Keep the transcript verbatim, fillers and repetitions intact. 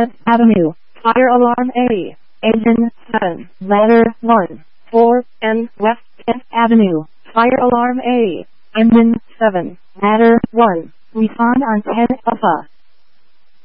tenth Avenue, Fire Alarm A, Engine seven, Ladder one, four, and West tenth Avenue, Fire Alarm A, Engine seven, Ladder one, respond on ten Alpha.